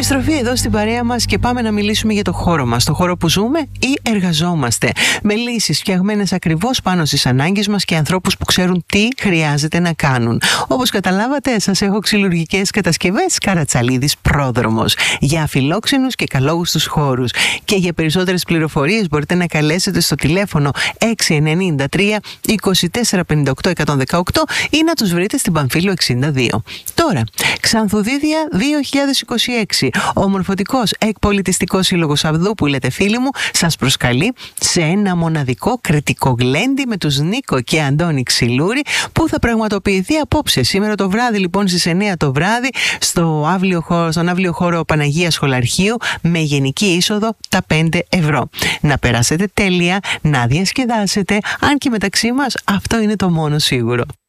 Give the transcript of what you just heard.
Επιστροφή εδώ στην παρέα μας και πάμε να μιλήσουμε για το χώρο μας, το χώρο που ζούμε ή εργαζόμαστε, με λύσεις φτιαγμένες ακριβώς πάνω στις ανάγκες μας και ανθρώπους που ξέρουν τι χρειάζεται να κάνουν. Όπως καταλάβατε, σας έχω ξυλουργικές κατασκευές Καρατσαλίδης Πρόδρομος για αφιλόξενους και καλόγουστους χώρους. Και για περισσότερες πληροφορίες μπορείτε να καλέσετε στο τηλέφωνο 693 24 58 118 ή να τους βρείτε στην Παμφύλιο 62. Τώρα, Ξανθουδίδια 2026. Ο Μορφωτικός Εκπολιτιστικός Σύλλογος Αβδού, που λέτε φίλοι μου, σας προσκαλεί σε ένα μοναδικό κριτικό γλέντι με τους Νίκο και Αντώνη Ξυλούρη, που θα πραγματοποιηθεί απόψε, σήμερα το βράδυ, λοιπόν στις 9 το βράδυ, στον αύλιο χώρο Παναγίας Σχολαρχείου, με γενική είσοδο τα 5 ευρώ. Να περάσετε τέλεια, να διασκεδάσετε, αν και μεταξύ μας αυτό είναι το μόνο σίγουρο.